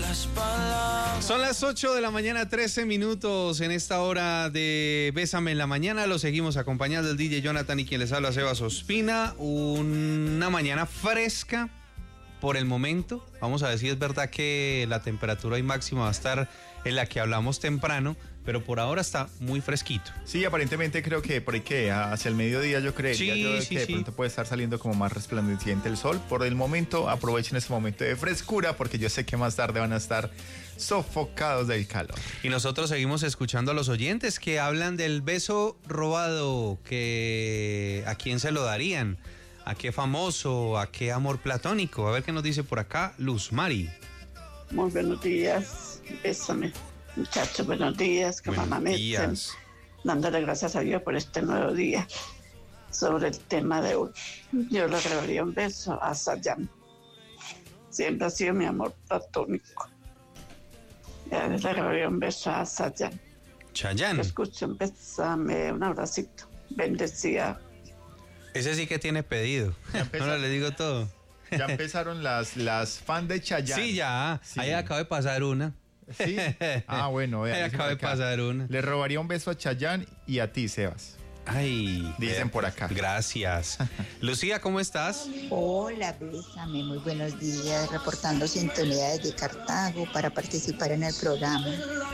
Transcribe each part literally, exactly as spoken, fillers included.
las palabras. Son las ocho de la mañana, trece minutos en esta hora de Bésame en la Mañana. Lo seguimos acompañando el D J Jonathan y quien les habla, Sebas Ospina. Una mañana fresca por el momento. Vamos a ver si es verdad que la temperatura hoy máxima va a estar en la que hablamos temprano, pero por ahora está muy fresquito. Sí, aparentemente creo que por ahí que hacia el mediodía yo creería sí, yo sí, que de sí. pronto puede estar saliendo como más resplandeciente el sol. Por el momento aprovechen este momento de frescura porque yo sé que más tarde van a estar sofocados del calor. Y nosotros seguimos escuchando a los oyentes que hablan del beso robado, que a quién se lo darían, a qué famoso, a qué amor platónico. A ver qué nos dice por acá Luz Mari. Muy buenos días, bésame. Muchachos, buenos días, que Buenos amanecen. días. Dándole gracias a Dios por este nuevo día. Sobre el tema de hoy, yo le agregaría un beso a Sayan. Siempre ha sido mi amor platónico. Ya le agregaría un beso a Sayan. Chayanne. Escuchen, bésame, un abracito. Bendecida. Ese sí que tiene pedido. Ahora le digo todo. Ya empezaron las, las fans de Chayanne. Sí, ya. Sí. Ahí acaba de pasar una. ¿Sí? Ah, bueno, vea, Ahí dicen acaba de por acá. pasar una. Le robaría un beso a Chayanne y a ti, Sebas. Ay. Dicen por acá. Gracias. Lucía, ¿cómo estás? Hola, bésame, muy buenos días, reportando sintonía desde Cartago para participar en el programa.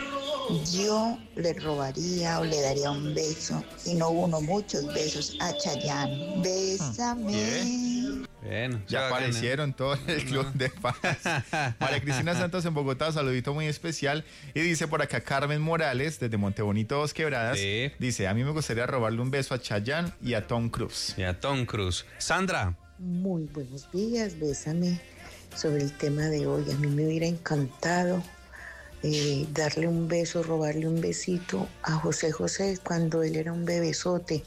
Yo le robaría o le daría un beso, y no uno, muchos besos a Chayanne. Bésame. Bien. Bueno, Ya aparecieron todos el club de fans. María Cristina Santos en Bogotá, saludito muy especial. Y dice por acá Carmen Morales, desde Montebonito, Dos Quebradas. Sí. Dice, a mí me gustaría robarle un beso a Chayanne y a Tom Cruise. Y a Tom Cruise. Sandra. Muy buenos días, bésame. Sobre el tema de hoy, a mí me hubiera encantado eh, darle un beso, robarle un besito a José José cuando él era un bebesote.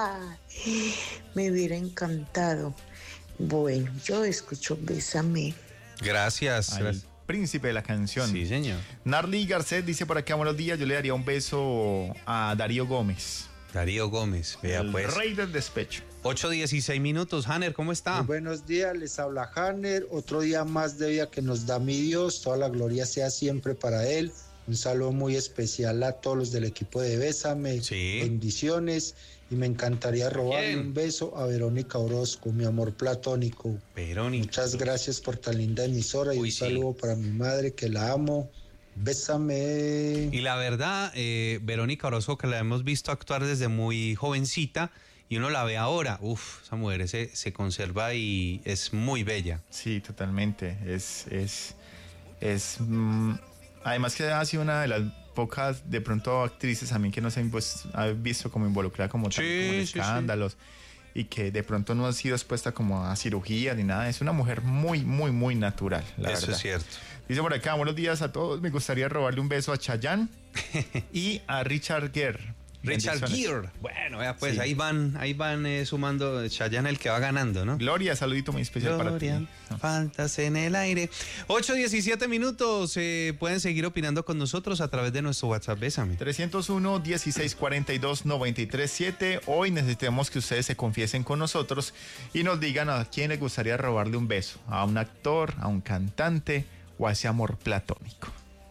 Me hubiera encantado. Bueno, yo escucho Bésame. Gracias. Al Gracias. príncipe de la canción. Sí, señor. Narly Garcet dice por acá, buenos días, yo le daría un beso a Darío Gómez. Darío Gómez. Vea el pues. rey del despecho. ocho dieciséis minutos. Hanner, ¿cómo está? Muy buenos días, les habla Hanner. Otro día más de vida que nos da mi Dios. Toda la gloria sea siempre para Él. Un saludo muy especial a todos los del equipo de Bésame. Sí. Bendiciones. Y me encantaría robarle Bien. un beso a Verónica Orozco, mi amor platónico. Verónica. Muchas gracias por tan linda emisora y Uy, un sí. saludo para mi madre que la amo. Bésame. Y la verdad, eh, Verónica Orozco, que la hemos visto actuar desde muy jovencita y uno la ve ahora, uff, esa mujer se, se conserva y es muy bella. Sí, totalmente. Es, es, es, mm, además que ha sido una de las pocas, de pronto, actrices también que no se han pues, ha visto como involucrada como, tal, Sí, como en sí, sí. escándalos y que de pronto no ha sido expuesta como a cirugía ni nada. Es una mujer muy, muy, muy natural, la Eso verdad. es cierto. Dice por acá, buenos días a todos. Me gustaría robarle un beso a Chayanne y a Richard Gere. Richard Bendiciones. Gere. Bueno, vea, pues Sí. ahí van, ahí van eh, sumando Chayanne el que va ganando, ¿no? Gloria, saludito muy especial Gloria, para ti. faltas en el aire. ocho diecisiete minutos. Eh, pueden seguir opinando con nosotros a través de nuestro WhatsApp. Bésame. trescientos uno, dieciséis cuarenta y dos, noventa y tres siete. Hoy necesitamos que ustedes se confiesen con nosotros y nos digan a quién les gustaría robarle un beso. A un actor, a un cantante o a ese amor platónico.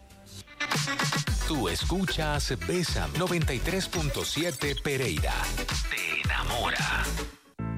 Tú escuchas Bésame noventa y tres punto siete Pereira. Te enamora.